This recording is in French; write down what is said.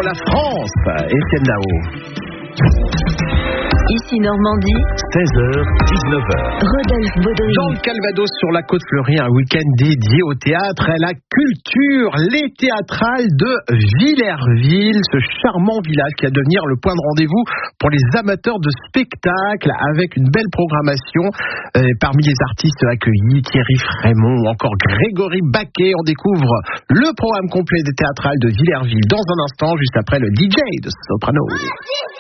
pour la France. Étienne Dao. Ici Normandie, 16h, 19h. Rodolphe Baudry. Dans le Calvados, sur la côte fleurie, un week-end dédié au théâtre et à la culture. Les théâtrales de Villerville, ce charmant village qui va devenir le point de rendez-vous pour les amateurs de spectacles, avec une belle programmation. Parmi les artistes accueillis, Thierry Frémont ou encore Grégory Baquet. On découvre le programme complet des théâtrales de Villerville dans un instant, juste après le DJ de Soprano.